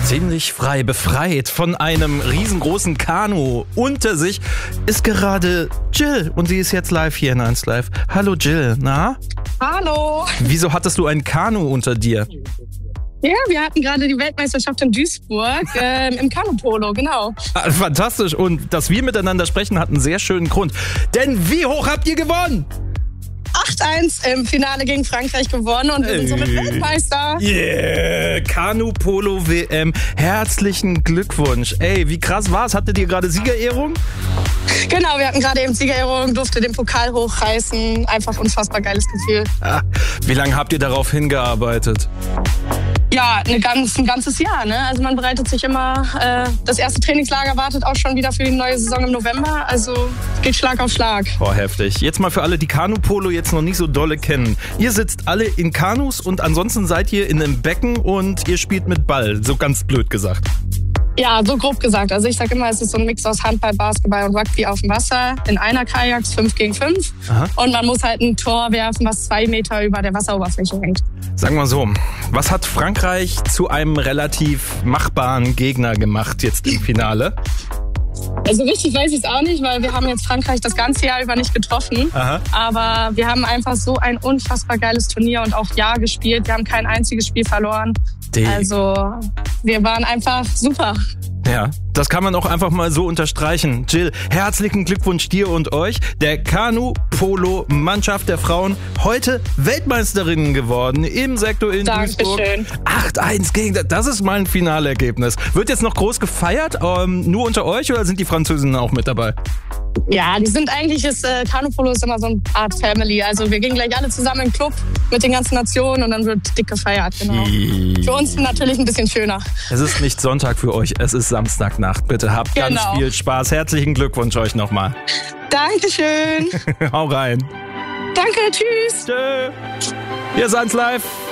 Ziemlich frei, befreit von einem riesengroßen Kanu unter sich ist gerade Jill und sie ist jetzt live hier in 1 Live. Hallo Jill, na? Hallo. Wieso hattest du ein Kanu unter dir? Ja, wir hatten gerade die Weltmeisterschaft in Duisburg im Kanupolo, genau. Fantastisch, und dass wir miteinander sprechen, hat einen sehr schönen Grund. Denn wie hoch habt ihr gewonnen? 8-1 im Finale gegen Frankreich gewonnen und wir sind somit Weltmeister. Yeah, Kanu-Polo-WM. Herzlichen Glückwunsch. Ey, wie krass war's? Hattet ihr gerade Siegerehrung? Genau, wir hatten gerade eben Siegerehrung, durfte den Pokal hochreißen. Einfach unfassbar geiles Gefühl. Wie lange habt ihr darauf hingearbeitet? Ja, ein ganzes Jahr. Ne? Also man bereitet sich immer, das erste Trainingslager wartet auch schon wieder für die neue Saison im November. Also geht Schlag auf Schlag. Boah, heftig. Jetzt mal für alle, die Kanu-Polo jetzt noch nicht so dolle kennen. Ihr sitzt alle in Kanus und ansonsten seid ihr in einem Becken und ihr spielt mit Ball. So ganz blöd gesagt. Ja, so grob gesagt. Also ich sag immer, es ist so ein Mix aus Handball, Basketball und Rugby auf dem Wasser. In einer Kajaks 5 gegen 5. Aha. Und man muss halt ein Tor werfen, was 2 Meter über der Wasseroberfläche hängt. Sagen wir so, was hat Frankreich zu einem relativ machbaren Gegner gemacht jetzt im Finale? Also richtig weiß ich es auch nicht, weil wir haben jetzt Frankreich das ganze Jahr über nicht getroffen. Aha. Aber wir haben einfach so ein unfassbar geiles Turnier und auch Jahr gespielt. Wir haben kein einziges Spiel verloren. Also wir waren einfach super. Ja, das kann man auch einfach mal so unterstreichen. Jill, herzlichen Glückwunsch dir und euch. Der Kanu-Polo-Mannschaft der Frauen heute Weltmeisterinnen geworden im Sektor in Duisburg. Dankeschön. 8-1 gegen, das ist mal ein Finalergebnis. Wird jetzt noch groß gefeiert, nur unter euch, oder sind die Französinnen auch mit dabei? Ja, die sind eigentlich, das Kanu-Polo ist immer so eine Art Family. Also wir gehen gleich alle zusammen in den Club mit den ganzen Nationen und dann wird dick gefeiert. Genau. Für uns natürlich ein bisschen schöner. Es ist nicht Sonntag für euch, es ist Samstagnacht. Bitte habt ganz viel Spaß. Herzlichen Glückwunsch euch nochmal. Dankeschön. Hau rein. Danke, tschüss. Tschö. Hier ist 1 Live.